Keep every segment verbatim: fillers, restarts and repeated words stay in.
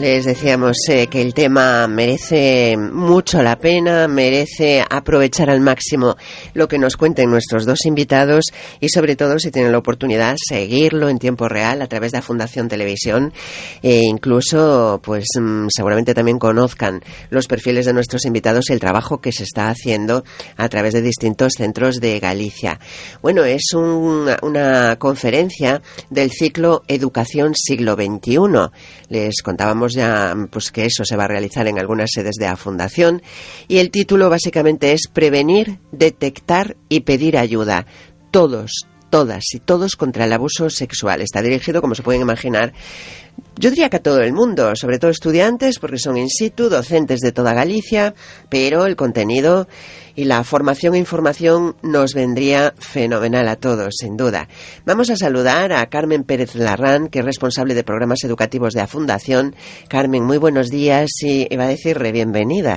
Les decíamos eh, que el tema merece mucho la pena, merece aprovechar al máximo lo que nos cuenten nuestros dos invitados y sobre todo si tienen la oportunidad seguirlo en tiempo real a través de la Fundación Televisión e incluso pues seguramente también conozcan los perfiles de nuestros invitados y el trabajo que se está haciendo a través de distintos centros de Galicia. Bueno, es un, una conferencia del ciclo Educación Siglo veintiuno. Les contábamos ya pues que eso se va a realizar en algunas sedes de la Fundación y el título básicamente es Prevenir, detectar y pedir ayuda. Todos, todas y todos contra el abuso sexual. Está dirigido, como se pueden imaginar, yo diría que a todo el mundo, sobre todo estudiantes, porque son in situ, docentes de toda Galicia, pero el contenido y la formación e información nos vendría fenomenal a todos, sin duda. Vamos a saludar a Carmen Pérez Larrán, que es responsable de programas educativos de la Fundación. Carmen, muy buenos días y iba a decir re bienvenida.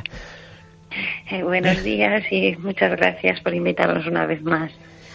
Eh, buenos días y muchas gracias por invitarnos una vez más.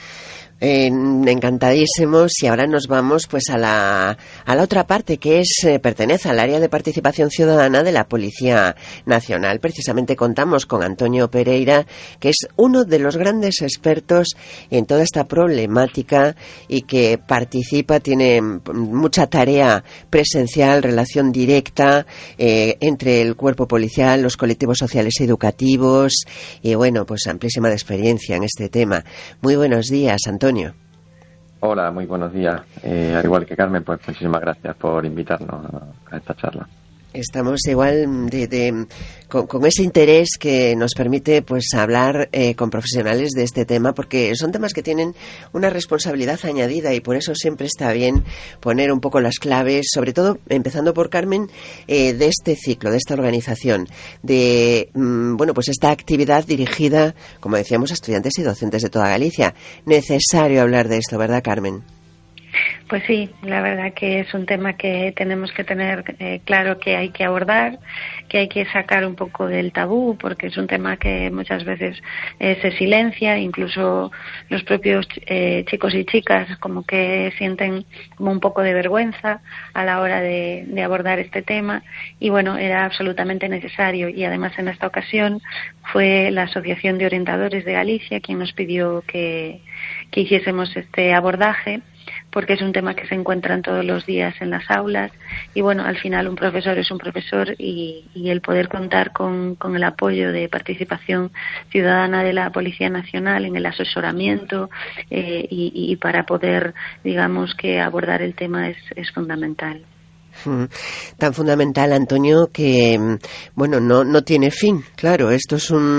Eh, encantadísimos y ahora nos vamos pues a la a la otra parte que es eh, pertenece al área de participación ciudadana de la Policía Nacional. Precisamente contamos con Antonio Pereira, que es uno de los grandes expertos en toda esta problemática y que participa, tiene mucha tarea presencial, relación directa eh, entre el cuerpo policial, los colectivos sociales y educativos y bueno, pues amplísima de experiencia en este tema. Muy buenos días, Antonio. Hola, muy buenos días. Eh, al igual que Carmen, pues muchísimas gracias por invitarnos a, a esta charla. Estamos igual de, de, con, con ese interés que nos permite pues hablar eh, con profesionales de este tema, porque son temas que tienen una responsabilidad añadida y por eso siempre está bien poner un poco las claves, sobre todo empezando por Carmen, eh, de este ciclo, de esta organización, de mm, bueno pues esta actividad dirigida, como decíamos, a estudiantes y docentes de toda Galicia. Necesario hablar de esto, ¿verdad, Carmen? Pues sí, la verdad que es un tema que tenemos que tener eh, claro que hay que abordar, que hay que sacar un poco del tabú, porque es un tema que muchas veces eh, se silencia, incluso los propios eh, chicos y chicas como que sienten como un poco de vergüenza a la hora de, de abordar este tema y bueno, era absolutamente necesario y además en esta ocasión fue la Asociación de Orientadores de Galicia quien nos pidió que, que hiciésemos este abordaje, porque es un tema que se encuentran todos los días en las aulas y bueno, al final un profesor es un profesor y, y el poder contar con, con el apoyo de participación ciudadana de la Policía Nacional en el asesoramiento eh, y, y para poder, digamos, que abordar el tema es, es fundamental. Tan fundamental, Antonio, que bueno, no, no tiene fin, claro, esto es un